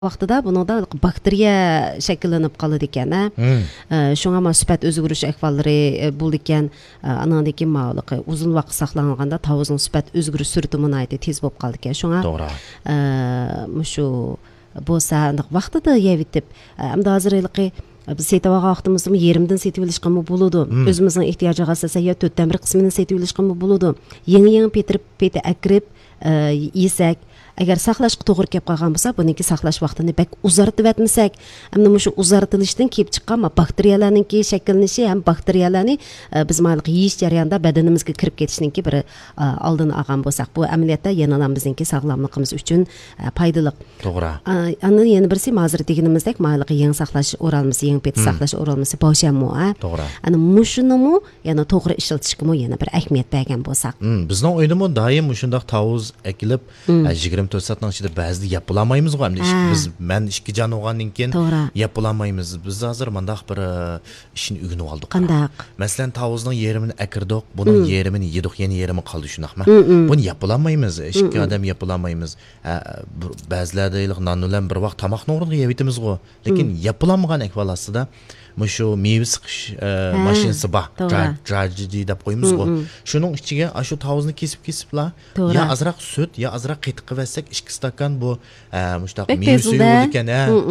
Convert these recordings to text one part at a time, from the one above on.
vaqtida buningda bakteriya shakllanib qoladi ekan. Shunga musbat o'zgarish ahvollari bo'ldi ekan. Andan keyin ma'lum uzun vaqt saqlanganda tavuzning musbat o'zgarish sur'ati nihoyatda tez bo'lib qoldi ekan. Shunga shu bo'lsa vaqtida yevitib hamda hozirlikki biz setib olgan vaqtimizda yerimdan setib olishga bo'ladi. O'zimizning ehtiyojiga asosan ya 4dan 1 qismini setib olishga bo'ladi. Yangi petirib akirib yesak agar saqlashga to'g'ri kelib qolgan bo'lsa, buniki saqlash vaqtini bak uzartib etmasak, hamda shu uzartilishdan kelib chiqqan bakteriyalarninki shakllanishi ham bakteriyalarni biz mayliq yeyish jarayonida badanimizga kirib ketishiningki bir oldini olgan bo'lsak, bu amaliyotda yana bizningki sog'lomligimiz uchun foydali. To'g'ri. Ani yana birisi hozir deganimizdek mayliq yangi saqlash o'ralmasi, yangi pet saqlash o'ralmasi bo'shammi, To'g'ri. Ani mushunimi yana to'g'ri ishlatishga yana bir ahamiyat bergan bo'lsak. Bizning o'ydimi doim shundoq tavuz ekilib 24 soatning ichida ba'zida yapolamaymiz g'o. Biz men ishga jon olgandan keyin yapolamaymiz. Biz hozir mendaq bir ishni o'rganib oldik. Qandaq? Masalan, tavuzning yerimini akirdik, buning yerimini yedik, yana yerimi qoldi shunaqmi? Buni yapolamaymiz. Ishga odam yapolamaymiz. Ba'zilarda nonlar bir vaqt tomoqni o'rniga yeyitimiz g'o. Lekin yapolamagan ahvol ostida shu meva siqish mashinasi bor. Draji deb qo'yamiz g'o. Shuning ichiga shu tavuzni kesib-kesibla ya azroq sut, ya azroq qatiq qilsak 2 stakan bu mushtaq meva suvi ekan.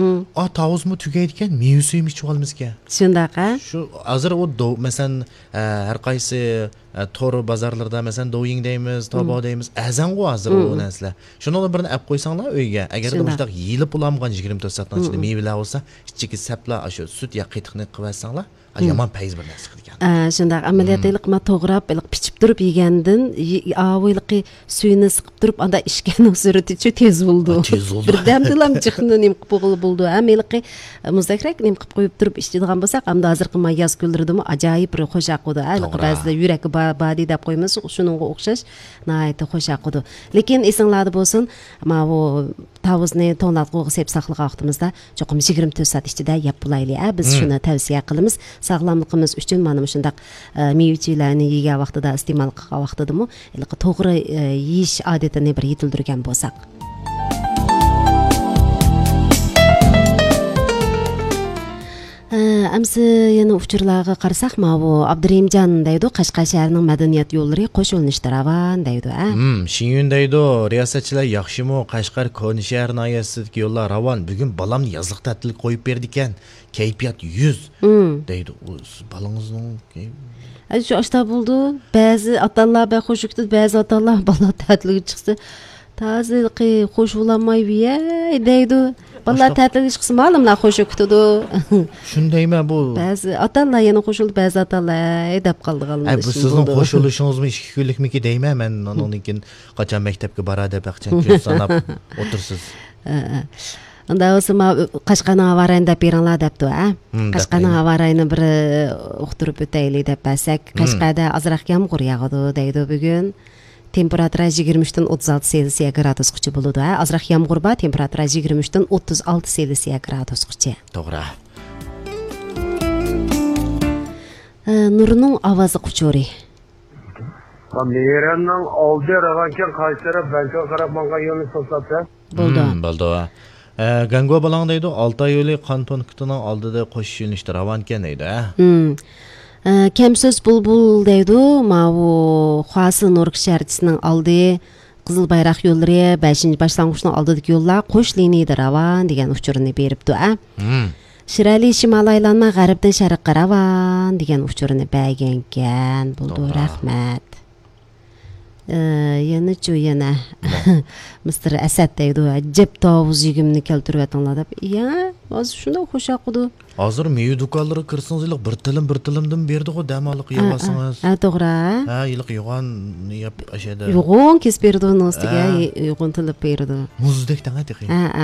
Tavuzmi tugaydi ekan, meva suyini ichib olamiz ekan. Shundaqa. Shu hozir u masalan har qaysi tor bozorlarda masalan doying deymiz, tobo deymiz. Azan g'o hozir u narsalar. Shuni birini olib qo'ysanglar uyga, agar mushtaq yeyilib ulamgan 24 soatdan ichida mevalar bo'lsa, ichiga sapla shu sut ya qatiqni qilsanglar, yomon payz bir narsa qilgan. Shunday amaliyotlik to'g'rab, pishib turib yegandan avvalgi suyini siqib turib, anda ishgan surati tez bo'ldi. Birdamda ham chiqni nim qilib bo'ldi. Amaliyotli muzakrak nim qilib qo'yib turib ishlaydigan bo'lsak, hamda hozirgi mayaz gullardimi ajoyib bir xo'shaqudi. Ba'zida yuragi badi deb qo'yamiz, shuningga o'xshash nihoyatda xo'shaqudi. Lekin esinglarda bo'lsin, mana bu tavuzni to'nlatqiga sep saqlagan vaqtimizda cho'qim 24 soat ichida yeb bo'laylik. Biz shuni tavsiya qilamiz. Sog'lomligimiz uchun mana shundaq mevachilarni yegan vaqtida iste'mol qilgan vaqtidami to'g'ri yeyish odatini bir yetildirgan bo'lsak. Amsi yana uchurlarga qarasak, bu Abdurahimjon deydi, Qashqar shahrining madaniyat yo'llari qo'shilishdi ravan deydi. Shinyun deydi, riyosatchilar yaxshimi? Qashqar koni shahar noyasidagi yo'llar ravan. Bugun balamni yozliq ta'til qo'yib berdi ekan. Kayfiyat 100 deydi. Balangizning shu ashta bo'ldi. Ba'zi atalar ba xo'shukdi, ba'zi atalar bala ta'tilga chiqsa, tazilqi xo'sh bo'lamay deydi. Vallahi ta'tilga chiqsa ma'lumlar xo'shukdi. Shundaymi bu? Ba'zi atalar yana qo'shildi, ba'zi atalar deb qoldi qoldi. Bu sizning qo'shilishingizmi 2 kunlikmiki deyman, men undan keyin qachon maktabga boradi deb qachon kun sanab o'tirsiz. Unda o'zi Qashqarning havarayini deb beringlar debdi, Qashqarning havarayini bir uqtirib o'taylik deb basak, Qashqarda azroq yomg'ir yog'adi deydi bugun. Temperatura 23 dan 36 gradusgacha bo'ladi. Azroq yomg'ir bor, temperatura 23 dan 36 gradusgacha. To'g'ri. Nurning ovozi quchori. Meranning oldi ravankan qaysi taraf banka qarab menga yo'lni ko'rsatdi. Bo'ldi. Gangua balang deydi, Altay yo'li kanton kutining oldida qo'shish yo'nalishda ravankan deydi. Kemsiz bulbul deydi, bu Xo'asi Nurk shaharchisining oldi Qizil bayroq yo'llari 5-boshlang'ichning oldidagi yo'llar qo'sh liniyada ravan degan uchurini beribdi. Shirali shimol aylanma g'arbdan sharqqa ravan degan uchurini bergan ekan. Bo'ldi, rahmat. Yana Mr. Asad deydi, ajab tavuz yigimni keltirib atinglar deb. Hozir shunday xo'shaqudi. Hozir mev do'konlariga kirsangiz bir tilimdan berdi-ku damoliq yevasangiz. To'g'ri. Yiliq yo'g'on yeb ashada. Yo'g'on kesib berdi uni ustiga, yo'g'on tilib berdi. Muzdek tanga teqi.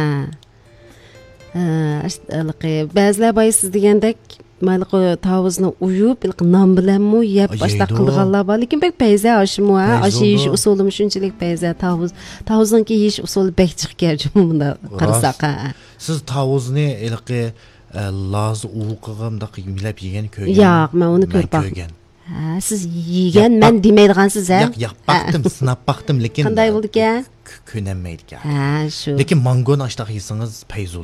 Ba'zilar siz degandek mayliq tavuzni uyub, non bilanmi yeb boshqa qilganlar bor, lekin bek payza oshmi, yeyish usuli shunchalik payza tavuzningki yeyish usuli bek chiqgan bunda qarasak. Siz tavuzni ilqi loz uqig'imda qiyimlab yegan ko'rgan. Yo'q, men uni ko'rgan. Ha, siz yegan men demaydigansiz, ha? Yo'q, baktım, sınab baktım, lekin Qanday bo'ldi ekan? ko'nammaydi ekan. Ha, shu. Lekin mangoni ashtaq yesangiz payzu